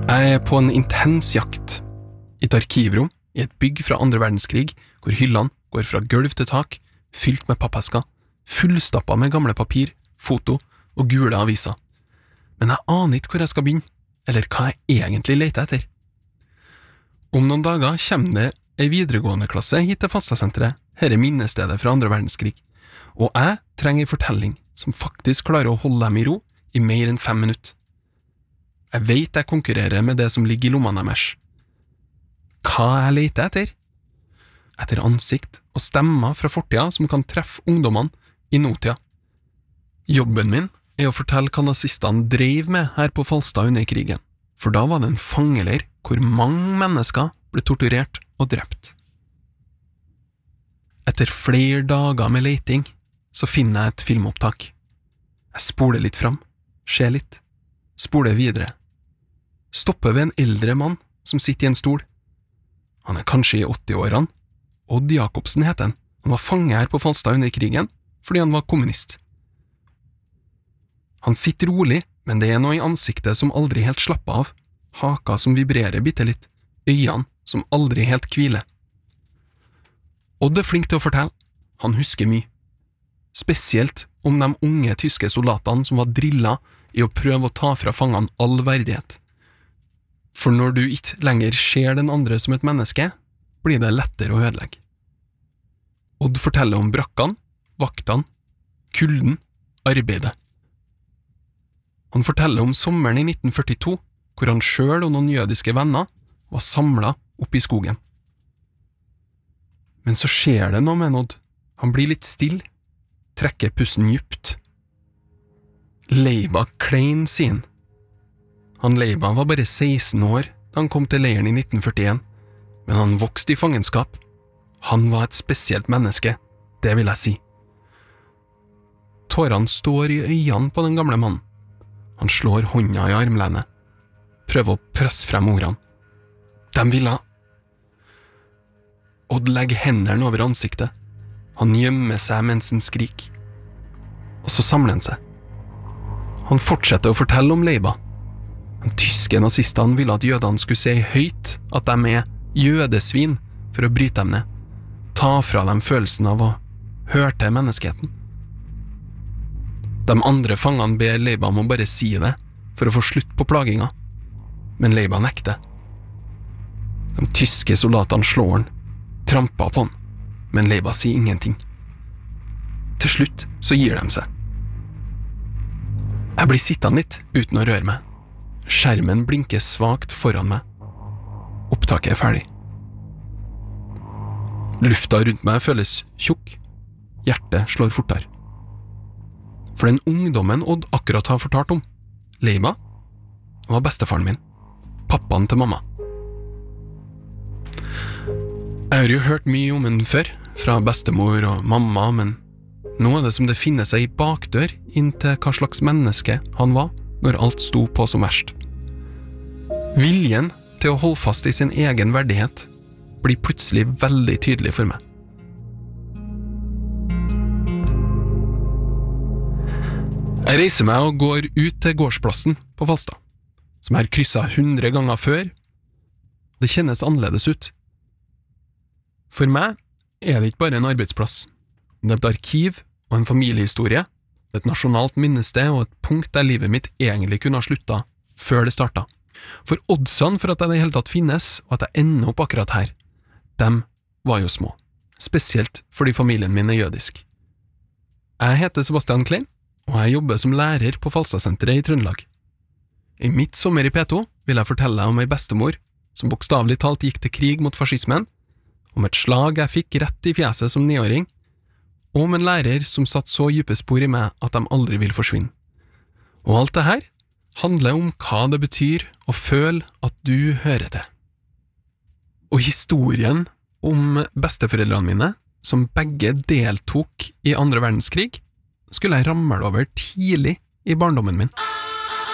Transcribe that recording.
Jeg på en intens jakt. I et arkivrom, i et bygg fra andre verdenskrig, hvor hyllene går fra gulv til tak, fylt med pappesker, fullstappet med gamle papir, foto og gule aviser. Men jeg aner ikke hvor jeg skal begynne, eller hva jeg egentlig leter etter. Om noen dager kommer det en videregående klasse hit til Falstadsenteret, her minnestedet fra andre verdenskrig, og jeg trenger en fortelling som faktisk klarer å holde dem i ro i mer enn 5 minutter. Jeg vet jeg konkurrerer med det som ligger i lommene deres. Hva jeg leter etter? Etter ansikt og stemmer fra fortida som kan treffe ungdommene i nåtida. Jobben min er å fortelle hva nazistene drev med her på Falstad under krigen, for da var det en fangeleir hvor mange mennesker ble torturert og drept. Etter flere dager med leting, så finner jeg et filmopptak. Jeg spoler litt fram, ser litt, spoler videre. Stopper ved en eldre mann som sitter i en stol. Han er kanskje i 80-årene. Odd Jakobsen heter han. Han var fange her på Falstad under krigen, fordi han var kommunist. Han sitter rolig, men det er noe i ansiktet som aldri helt slapper av. Haka som vibrerer bitte litt. Øynene som aldri helt hviler. Odd er flink til å fortelle. Han husker mye. Spesielt om de unge tyske soldatene som var drillet i å prøve å ta fra fangene all verdighet. For når du ikke lenger ser den andre som et menneske, blir det lettere å ødelegge. Odd forteller om brakkene, vaktene, kulden, arbeidet. Han forteller om sommeren i 1942, hvor han selv og noen jødiske venner var samlet oppe i skogen. Men så skjer det noe med Odd. Han blir litt still, trekker pusten djupt. Leiba Klein, sier han. Han Leiba var bare 16 år da han kom til leiren i 1941, men han vokste i fangenskap. Han var et spesielt menneske, det vil jeg si. Tårene står i øynene på den gamle mannen. Han slår hånda i armlenet, prøver å presse frem ordene. De ville. Odd legger hendene over ansiktet. Han gjemmer seg mens han skriker. Og så samler han seg. Han fortsetter å fortelle om Leiba. De tyske nazistene ville at jødene skulle si høyt at de er jødesvin for å bryte dem ned. Ta fra dem følelsen av å høre til menneskeheten. De andre fangene ber Leiba om å bare si det for å få slutt på plaginga, men Leiba nekter. De tyske soldatene slår han, tramper på han, men Leiba sier ingenting. Til slutt så gir de seg. Jeg blir sittende litt uten å røre meg. Skjermen blinker svagt foran meg. Opptaket er ferdig. Lufta rundt meg føles tjukk. Hjertet slår fortere. For den ungdommen Odd akkurat har fortalt om, Leiba, var bestefaren min. Pappaen til mamma. Jeg har jo hørt mye om den før, fra bestemor og mamma, men nå er det som det finnes ei bakdør inn til hva slags menneske han var når alt sto på som verst. Viljen til å holde fast i sin egen verdighet blir plutselig veldig tydelig for meg. Jeg reiser meg og går ut til gårdsplassen på Falstad, som jeg har krysset 100 ganger før. Det kjennes annerledes ut. For meg er det ikke bare en arbeidsplass. Det er et arkiv og en familiehistorie, et nasjonalt minnested og et punkt der livet mitt egentlig kunne ha sluttet før det startet. For oddsene for at jeg i det hele tatt finnes, og at jeg ender opp akkurat her, dem var jo små. Spesielt fordi familien min er jødisk. Jeg heter Sebastian Klein, og jeg jobber som lærer på Falstadsenteret i Trøndelag. I mitt sommer i P2 vil jeg fortelle om ei bestemor som bokstavelig talt gikk til krig mot fascismen, om et slag jeg fikk rett i fjeset som 9-åring, og om en lærer som satt så dype spor i meg at de aldri vil forsvinne. Og alt det her handler om hva det betyr å føle at du hører til. Og historien om besteforeldrene mine, som begge deltok i andre verdenskrig, skulle jeg ramle over tidlig i barndommen min.